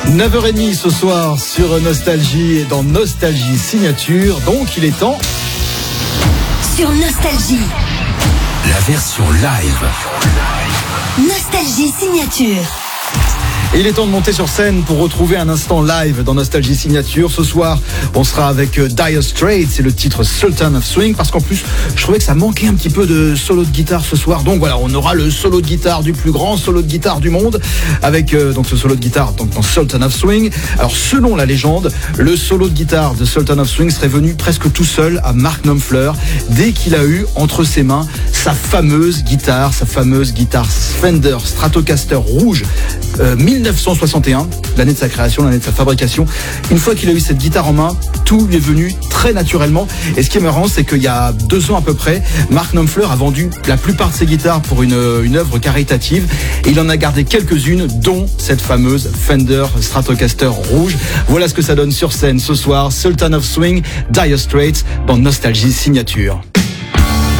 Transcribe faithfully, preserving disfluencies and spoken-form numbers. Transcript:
neuf heures trente ce soir sur Nostalgie et dans Nostalgie Signature. Donc il est temps. Sur Nostalgie. La version live. Nostalgie Signature. Il est temps de monter sur scène pour retrouver un instant live dans Nostalgie Signature. Ce soir, on sera avec Dire Straits, c'est le titre Sultan of Swing, parce qu'en plus, je trouvais que ça manquait un petit peu de solo de guitare ce soir. Donc voilà, on aura le solo de guitare du plus grand solo de guitare du monde, avec euh, donc ce solo de guitare donc, dans Sultan of Swing. Alors selon la légende, le solo de guitare de Sultan of Swing serait venu presque tout seul à Mark Knopfler dès qu'il a eu entre ses mains sa fameuse guitare, sa fameuse guitare Fender Stratocaster rouge euh, mille neuf cent soixante et un, l'année de sa création, l'année de sa fabrication. Une fois qu'il a eu cette guitare en main, tout lui est venu très naturellement. Et ce qui est marrant, c'est qu'il y a deux ans à peu près, Mark Knopfler a vendu la plupart de ses guitares pour une, une œuvre caritative. Et il en a gardé quelques-unes, dont cette fameuse Fender Stratocaster rouge. Voilà ce que ça donne sur scène ce soir. Sultan of Swing, Dire Straits dans Nostalgie Signature.